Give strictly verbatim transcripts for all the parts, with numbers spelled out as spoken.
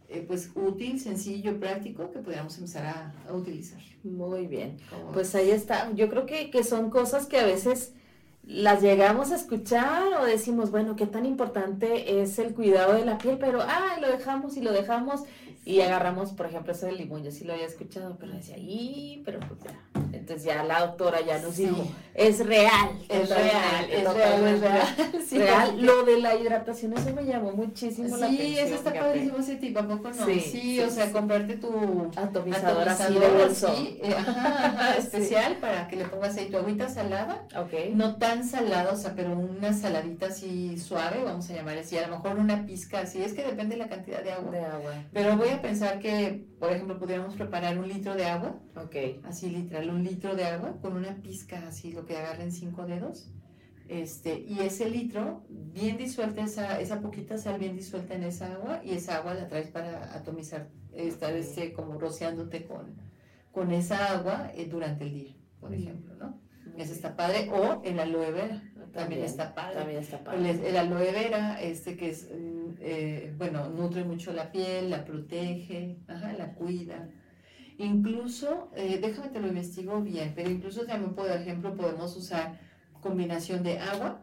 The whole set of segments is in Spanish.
eh, pues útil, sencillo, práctico, que pudiéramos empezar a, a utilizar. Muy bien, pues ahí está. Yo creo que, que son cosas que a veces las llegamos a escuchar o decimos, bueno, qué tan importante es el cuidado de la piel, pero ah, lo dejamos y lo dejamos y agarramos, por ejemplo, eso del limón. Yo sí lo había escuchado, pero decía, ¡y! Pero pues ya. Entonces ya la doctora ya nos sí. dijo, es real, es real, es real, es real. Sí, real. Lo de la hidratación, eso me llamó muchísimo sí, la atención. Sí, eso está padrísimo ese tipo, ¿a poco no? Sí, sí, sí o sea, sí. comprarte tu atomizador así de bolso. Sí, eh, ajá, ajá, especial sí. para que le pongas ahí tu agüita salada, okay. no tan salada, o sea, pero una saladita así suave, vamos a llamar así, a lo mejor una pizca así, es que depende de la cantidad de agua. De agua. Pero voy a pensar que, por ejemplo, pudiéramos preparar un litro de agua, okay. así literal, un litro de agua, con una pizca así, lo que agarren cinco dedos, este, y ese litro, bien disuelta, esa, esa poquita sal bien disuelta en esa agua, y esa agua la traes para atomizar, estar okay. este, como rociándote con, con esa agua eh, durante el día, por ejemplo, ¿no? Okay. Eso está padre, o el aloe vera, también, también está padre. También está padre. El, el aloe vera, este que es, eh, bueno, nutre mucho la piel, la protege, ajá, la cuida. Incluso, eh, déjame te lo investigo bien, pero incluso también, por ejemplo, podemos usar combinación de agua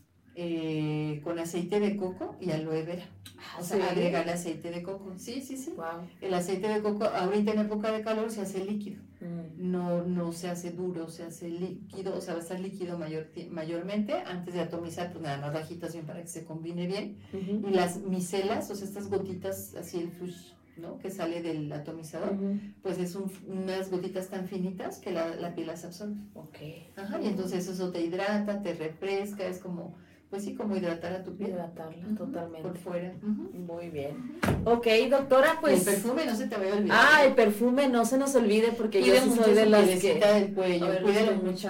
eh, con aceite de coco y aloe vera. O sea, ¿sí? agregar aceite de coco. Sí, sí, sí. Wow. El aceite de coco, ahorita en época de calor, se hace líquido. Mm. No, no se hace duro, se hace líquido, o sea, va a estar líquido mayor, mayormente. Antes de atomizar, pues nada más la agitación para que se combine bien. Uh-huh. Y las micelas, o sea, estas gotitas, así el flush, ¿no? Que sale del atomizador, uh-huh. pues es un, unas gotitas tan finitas que la, la piel las absorbe. Okay. Ajá, y entonces eso te hidrata, te refresca, es como, pues sí, como hidratar a tu piel. Hidratarla, uh-huh. totalmente. Por fuera. Uh-huh. Muy bien. Ok, doctora, pues. Y el perfume no se te vaya a olvidar. Ah, el perfume no se nos olvide porque cuide yo sí soy de las que. del cuello, cuídelo mucho.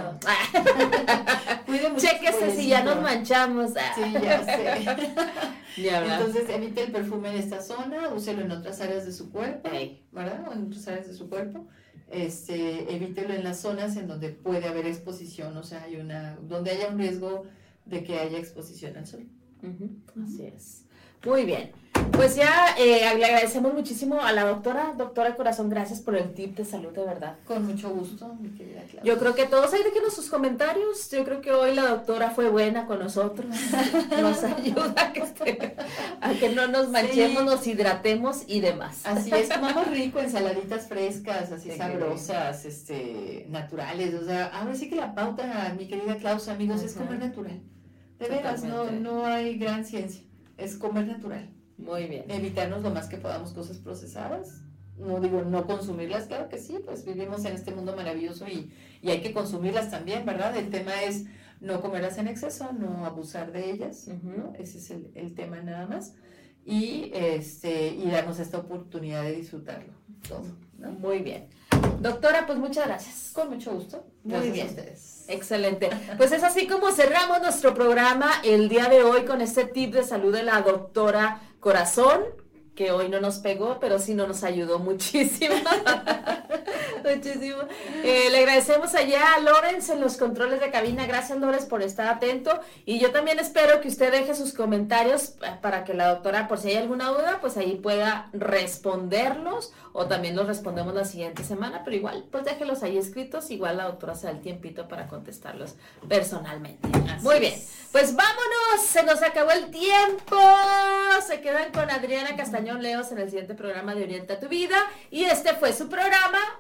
Cuide mucho. Chéquese si ya nos manchamos. Sí, ya sé. Entonces evite el perfume en esta zona, úselo en otras áreas de su cuerpo, hey. ¿verdad? O en otras áreas de su cuerpo. Este, evítelo en las zonas en donde puede haber exposición, o sea, hay una, donde haya un riesgo de que haya exposición al sol. Uh-huh. Así es. Muy bien. Pues ya eh, le agradecemos muchísimo a la doctora, doctora Corazón, gracias por el tip de salud, de verdad. Con mucho gusto, mi querida Claudia. Yo creo que todos ahí déjenos sus comentarios, yo creo que hoy la doctora fue buena con nosotros, nos ayuda a que, esté, a que no nos manchemos, sí. nos hidratemos y demás. Así es, comamos rico, ensaladitas frescas, así sí, sabrosas, este, naturales, o sea, ahora sí que la pauta, mi querida Claudia, amigos, uh-huh. es comer natural. De veras, no, no hay gran ciencia, es comer natural. Muy bien. Evitarnos lo más que podamos cosas procesadas. No digo no consumirlas, claro que sí, pues vivimos en este mundo maravilloso y, y hay que consumirlas también, ¿verdad? El tema es no comerlas en exceso, no abusar de ellas, uh-huh. ¿no? Ese es el, el tema nada más. Y, este, y darnos esta oportunidad de disfrutarlo todo, ¿no? Muy bien. Doctora, pues muchas gracias. Con mucho gusto. Muy gracias bien. A ustedes. Excelente. Pues es así como cerramos nuestro programa el día de hoy con este tip de salud de la doctora Corazón, que hoy no nos pegó, pero sí no nos ayudó muchísimo. Muchísimo. Eh, le agradecemos allá a Lorenz en los controles de cabina. Gracias, Lorenz, por estar atento. Y yo también espero que usted deje sus comentarios para que la doctora, por si hay alguna duda, pues ahí pueda responderlos o también los respondemos la siguiente semana, pero igual, pues déjelos ahí escritos. Igual la doctora se da el tiempito para contestarlos personalmente. Así Muy bien. Es. Pues vámonos, se nos acabó el tiempo. Se quedan con Adriana Castañón Leos en el siguiente programa de Orienta tu Vida. Y este fue su programa,